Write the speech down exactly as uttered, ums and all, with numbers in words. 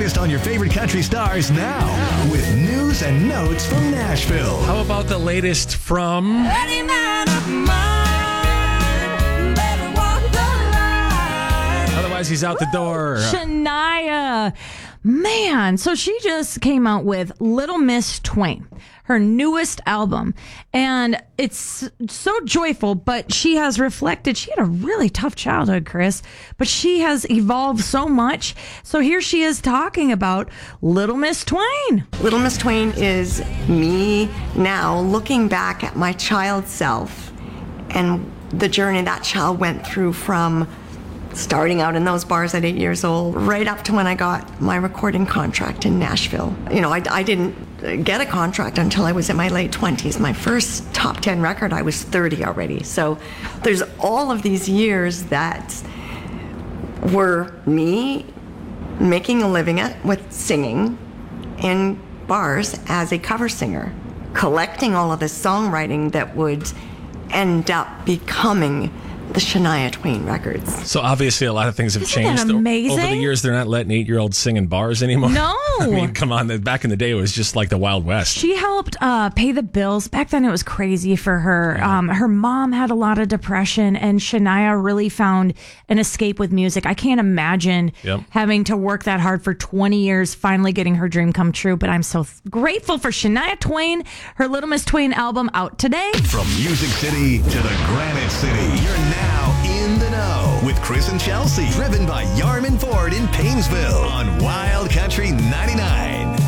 latest on your favorite country stars now with news and notes from Nashville. How about the latest from... Any man of mine better walk the line. Otherwise, he's out the door. Shania. Man, so she just came out with Little Miss Twain, her newest album. And it's so joyful, but she has reflected. She had a really tough childhood, Chris, but she has evolved so much. So here she is talking about Little Miss Twain. Little Miss Twain is me now looking back at my child self and the journey that child went through from starting out in those bars at eight years old, right up to when I got my recording contract in Nashville. You know, I, I didn't get a contract until I was in my late twenties. My first top ten record, I was thirty already. So there's all of these years that were me making a living at, with singing in bars as a cover singer, collecting all of this songwriting that would end up becoming the Shania Twain records. So obviously a lot of things have Isn't that changed o- amazing? over the years. They're not letting eight-year-olds sing in bars anymore. No. I mean, come on. Back in the day, it was just like the Wild West. She helped uh, pay the bills. Back then, it was crazy for her. Um, her mom had a lot of depression, and Shania really found an escape with music. I can't imagine Yep. having to work that hard for twenty years, finally getting her dream come true. But I'm so th- grateful for Shania Twain. Her Little Miss Twain album out today. From Music City to the Granite City, you're now in the know with Chris and Chelsea. Driven by Yarman Ford in Painesville on Wild Country ninety-nine.